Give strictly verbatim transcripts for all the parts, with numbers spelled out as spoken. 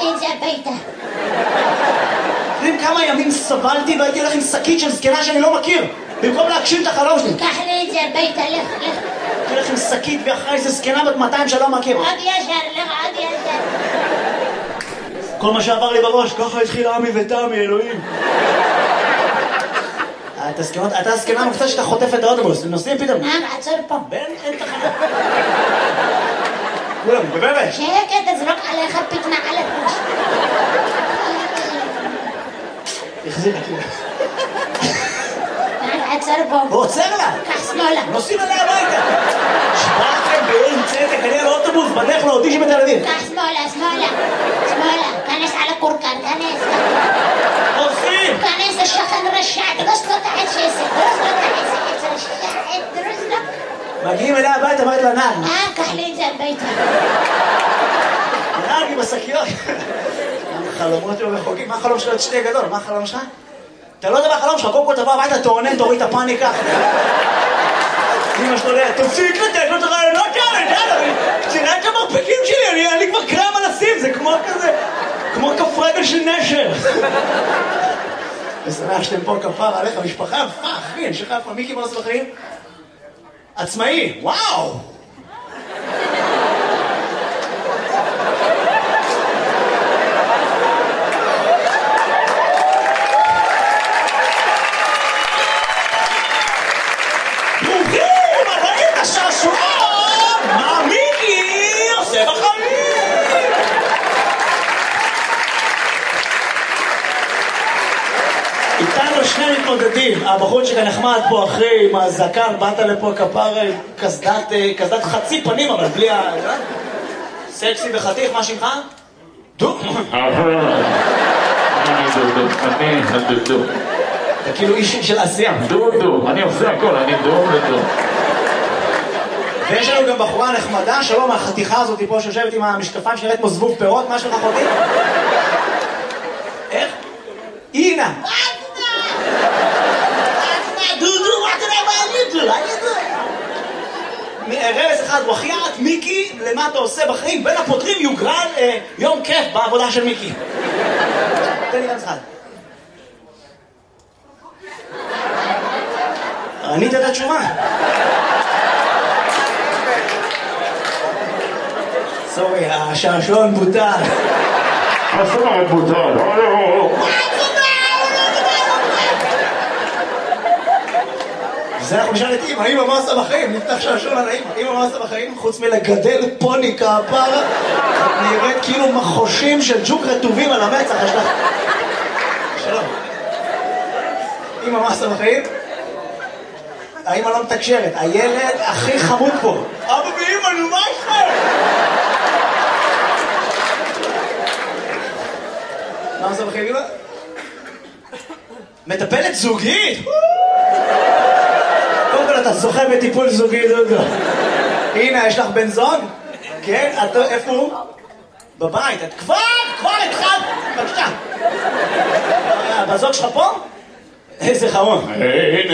לי את זה הביתה. יודעים כמה ימים סבלתי והייתי הולך עם שקית של זקנה שאני לא מכיר, במקום להגשים את החלום שלי. קח לי את זה הביתה, לך, לך. הייתי הולך עם שקית ואחרי איזה זקנה בת מאתיים שלא מכיר. עוד ישר, לך, עוד ישר. כל מה שעבר לי בראש, ככה התחיל עמי ותמי, אלוהים. אתה הזקנה המקצת שאתה חוטף את האוטובוס, הם נוסעים פתאום. מה, עצור פה. בן, אין תחנה. כולם, בבאבש. שקט, תזרוק עליך פיתנה על הפוש. החזיר את זה. עצור פה. הוא עוצר לה. קח שמאלה. נוסעים עליה הביתה. שבאתם בעין צדק, אני על האוטובוס, בדרך לאוטיזם בתל אביב. קח שמאלה, שמאלה. שמאלה. כנס על הקורקן, כנס. עושים. כנס השכן רשע, דרוס לו את העץ שעשר. דרוס לו את העץ, העץ רשע, דרוס לו. מגיעים אליה הביתה, אומרת לה נער. אה, קח לי את זה הביתה. נער עם השקיות. חלומות שלו וחוגים, מה החלום שלו? את שתי גדול, מה החלום שלך? אתה לא יודע מה החלום שלך, קודם כל תבוא הביתה, תעונן, תוריד את הפאניקה. אמא שלו לא, תפסיק לתת לו את הרעיונות האלה, יאללה, תראה את המרפקים שלי, אני כבר קרם על הסיב, זה כמו כזה, כמו כף רגל של נשר. ושמח שאתם פה כפר עליך, משפחה, אחי, אני שלך איפה, מיקי מרס בחיים? עצמאי, וואו! מתמודדים, הבחור שכאן נחמד פה אחרי עם הזקן, באת לפה כפר כסדת, כסדת חצי פנים אבל בלי ה... סקסי וחתיך, מה שמך? דו? אני דודו, אני הדודו. אתה כאילו איש של עשייה. דודו, אני עושה הכל, אני דודו. ויש לנו גם בחורה נחמדה, שלא מהחתיכה הזאת פה שיושבת עם המשקפיים שנראית כמו זבוב פירות, מה שלך חותי? איך? אינה! דודו, מה תראה מה אני דודו? רבס אחד, וחיית, מיקי, למה אתה עושה בחיים? בין הפותרים יוגרל יום כיף בעבודה של מיקי. תן לי רבס אחד. ענית את התשובה. סורי, השעשועון בוטל. השעשועון בוטל. זה אנחנו נשאל את אמא, אמא מה עושה בחיים? נפתח שעשועון על האמא. אמא מה עושה בחיים? חוץ מלגדל פוני כפרה, נראית כאילו מחושים של ג'וק רטובים על המצח. שלום. אמא מה עושה בחיים? האמא לא מתקשרת, הילד הכי חמוד פה. אבא ואמא, נו מה איתכם? מה עושה בחיים אמא? מטפלת זוגית? קודם כל אתה זוכה בטיפול זוגי, דודו. הנה, יש לך בן זוג? כן? איפה הוא? בבית. את כבר, כבר התחלת. בבקשה. בזוג שלך פה? איזה חמוד. הנה.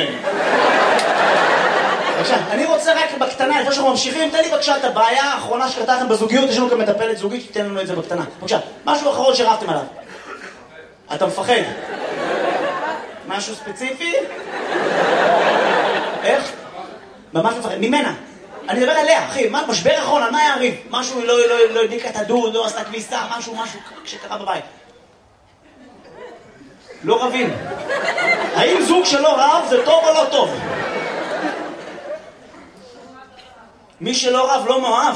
בבקשה, אני רוצה רק בקטנה, לפני שאנחנו ממשיכים, תן לי בבקשה את הבעיה האחרונה שקרתה לכם בזוגיות, יש לנו כאן מטפלת זוגית, שתיתן לנו את זה בקטנה. בבקשה, משהו אחרון שרבתם עליו. אתה מפחד? משהו ספציפי? איך? ממש מפחד, ממנה. אני מדבר עליה, אחי, משבר אחרון, על מה היה הריב? משהו לא הדליקה את הדוד, לא עשתה כביסה, משהו, משהו שקרה בבית. לא רבים. האם זוג שלא רב זה טוב או לא טוב? מי שלא רב לא מאוהב.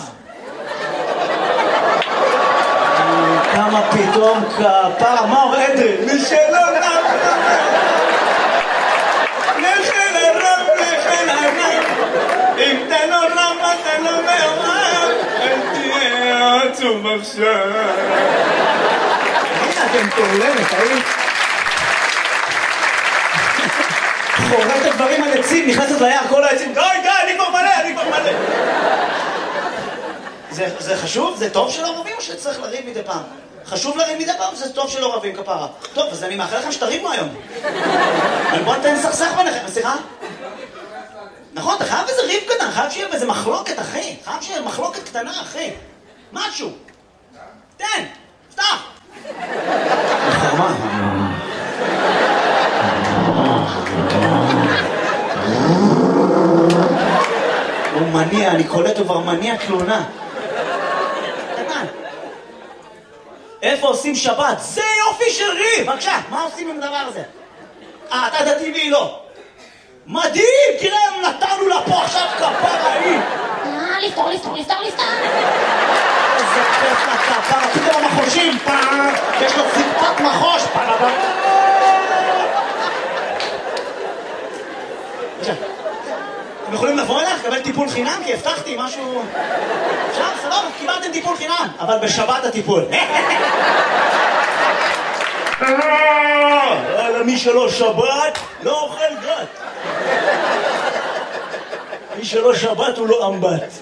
כמה פתאום כפרה, מה אומר אדרי? מי שלא רב לכן הרב, לכן הרב. אם אתה לא רב, אתה לא מאוהב, אל תהיה עצוב עכשיו. הנה אתם תעולמת, האם? חורת הדברים על עצים, נכנסת ליער כל העצים, די, די, אני כבר מלא, אני כבר מלא. זה, זה חשוב? זה טוב שלא רבים או שצריך לריב מדי פעם? חשוב לריב מדי פעם, זה טוב שלא רבים כפרה. טוב, אז אני מאחל לכם שתריבו היום. אני בוא נתן סכסך ביניכם, סליחה? נכון, אתה חייב איזה ריב קטן, חייב שיהיה באיזה מחלוקת, אחי. חייב שיהיה מחלוקת קטנה, אחי. משהו. תן, פתח. אני קולט כבר מניע תלונה. קטן. איפה עושים שבת? זה יופי של ריב! בבקשה, מה עושים עם הדבר הזה? אה, אתה דתי והיא לא. מדהים! תראה, נתנו לה פה עכשיו כפרה היא! אה, לפתור, לפתור, לפתור, לפתור. איזה כיף לכפרה, פתאום המחושים, פעם, יש לו ציפת מחוש, פעם. אתם יכולים לבוא אליך, לקבל טיפול חינם, כי הבטחתי משהו... אפשר, סבבה, קיבלתם טיפול חינם, אבל בשבת הטיפול. מי שלא שבת, לא אוכל גת. מי שלא שבת הוא לא אמבט.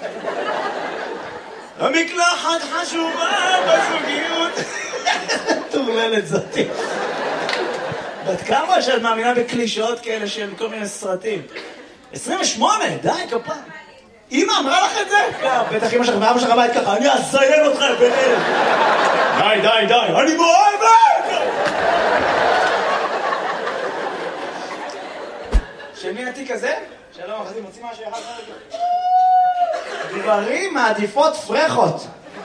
המקלחת חשובה בזוגיות. תורללת זאתי. בת כמה שאת מאמינה בקלישאות כאלה של כל מיני סרטים? עשרים ושמונה, די, כפה. אמא אמרה לך את זה? בטח אמא שלך ואבא שלך בית ככה, אני אזיין אותך ביניהם. די, די, די, אני מאוהבת! של מי התיק הזה? שלום, אחרי מוציא משהו אחד רגע. גברים מעדיפות פרחות.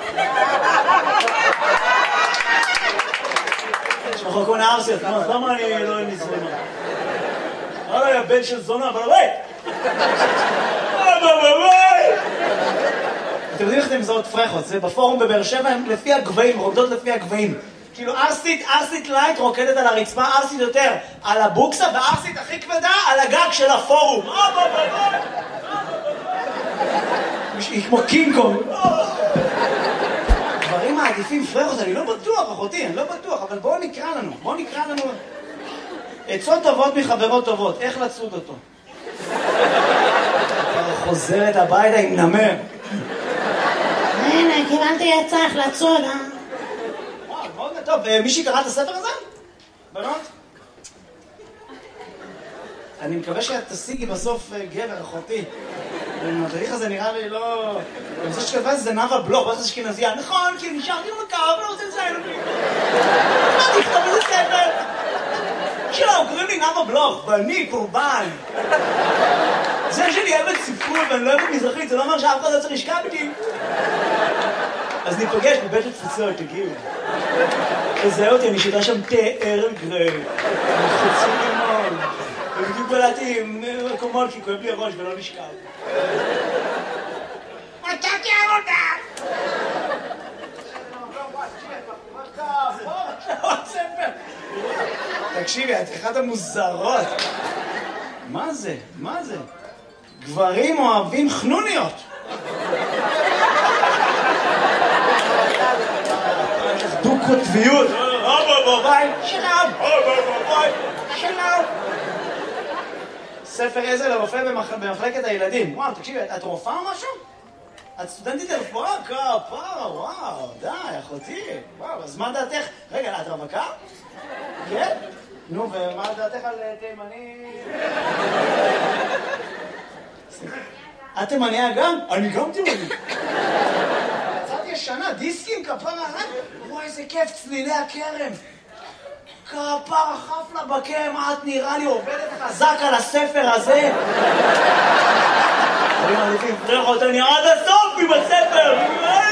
שחוקו נערסיות, למה אני לא נזרמה? אוי, הבן של זונה, אבל אוי! אוי, אוי, אוי! אתם יודעים איך אתם מזהות פרחות? זה בפורום בבאר שבע, הם לפי הגבהים, רוקדות לפי הגבהים. כאילו ארסית, ארסית לייט רוקדת על הרצפה, ארסית יותר על הבוקסה, וארסית הכי כבדה על הגג של הפורום. אוי, אוי, אוי! היא כמו קינג קונג. דברים מעדיפים פרחות, אני לא בטוח, אחותי, אני לא בטוח, אבל בואו נקרא לנו, בואו נקרא לנו... עצות טובות מחברות טובות, איך לצוד אותו? חוזרת הביתה עם נמר. הנה, קיבלתי עצה איך לצוד, אה? וואו, מאוד טוב. מישהי קרא את הספר הזה? בנות? אני מקווה שאת תשיגי בסוף גבר, אחותי. המדריך הזה נראה לי לא... אני חושב שכתבה זה נאווה בלוך, ואז אשכנזיה. נכון, כי נשארתי במקר, אבל לא רוצה לציין אותי. מה תכתוב איזה ספר? שלום, קוראים לי נאווה בלוך, ואני קורבן. זה שאני אוהבת ספרות ואני לא אוהבת מזרחית, זה לא אומר שאף אחד לא צריך לשכב איתי. אז ניפגש בבית התפוצות, תגיעו. תזהה אותי, אני שיטה שם תה ערב גרי. חצי לימון. ובדיוק בלעתי עם מקומות, כי כואב לי הראש ולא נשכב. מצאתי עבודה! תקשיבי, את אחת המוזרות. מה זה? מה זה? גברים אוהבים חנוניות. דו-קוטביות. שלום. שלום. ספר עזר לרופא במחלקת הילדים. וואו, תקשיבי, את רופאה או משהו? את סטודנטית לרפואה? כפרה, וואו, די, אחותי. וואו, אז מה דעתך? רגע, את רווקה? כן? נו, ומה דעתך על תימני? את תימניה גם? אני גם תימני. יצאתי ישנה, דיסקים, כפרה, וואי, איזה כיף, צלילי הכרם. כפרה, חפלה בקרם, את נראה לי עובדת חזק על הספר הזה. אני מעדיפים פרחות, אני עד הסוף עם הספר.